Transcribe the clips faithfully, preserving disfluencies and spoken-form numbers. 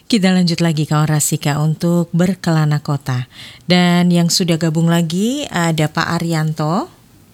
Kita lanjut lagi kawan Rasika untuk berkelana kota. Dan yang sudah gabung lagi ada Pak Arianto.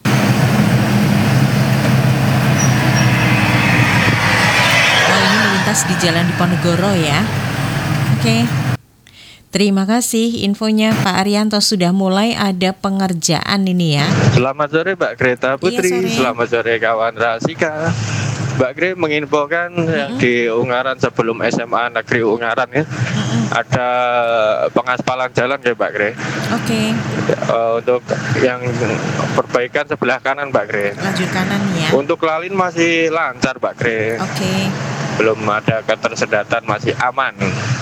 Oh, ini melintas di Jalan Diponegoro ya. Oke. Terima kasih infonya Pak Arianto, sudah mulai ada pengerjaan ini ya. Selamat sore Mbak Greta Putri, Iya, sore. Selamat sore kawan Rasika. Mbak Gre menginfokan mm-hmm. yang di Ungaran sebelum S M A Negeri Ungaran ya, mm-hmm. ada pengaspalan jalan ya Mbak Gre. Oke. Okay. Uh, untuk yang perbaikan sebelah kanan Mbak Gre. Lajur kanan ya. Untuk lalin masih lancar Mbak Gre. Oke. Okay. Belum ada ketersedatan, masih aman.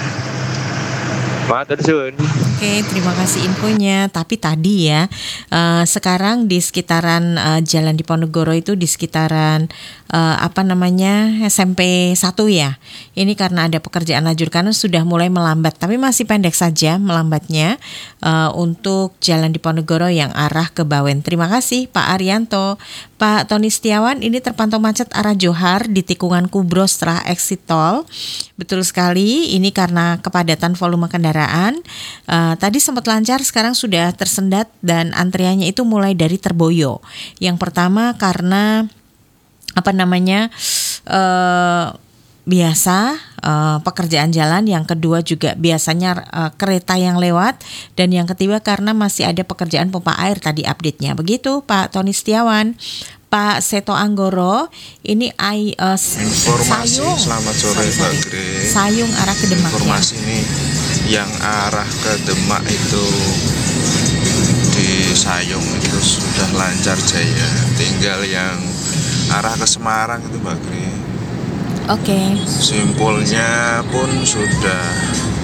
Matur suwun. Oke, terima kasih infonya. Tapi tadi ya, uh, sekarang di sekitaran uh, Jalan Diponegoro itu di sekitaran uh, apa namanya S M P satu ya. Ini karena ada pekerjaan lajur kanan sudah mulai melambat, tapi masih pendek saja melambatnya uh, untuk Jalan Diponegoro yang arah ke Bawen. Terima kasih Pak Arianto. Pak Tony Setiawan, ini terpantau macet arah Johar di tikungan Kubro setelah exit tol. Betul sekali, ini karena kepadatan volume kendaraan. Uh, tadi sempat lancar, sekarang sudah tersendat dan antriannya itu mulai dari Terboyo. Yang pertama karena apa namanya uh, biasa uh, pekerjaan jalan, yang kedua juga biasanya uh, kereta yang lewat, dan yang ketiga karena masih ada pekerjaan pompa air tadi update-nya. Begitu Pak Tony Setiawan. Pak Seto Anggoro, ini ai, uh, informasi Sayung. Selamat sore Mbak Gre. Sayung arah ke Demak. Informasi ya? Ini yang arah ke Demak itu di Sayung itu sudah lancar jaya. Tinggal yang arah ke Semarang itu Mbak Gre. Oke. Okay. Simpulnya pun sudah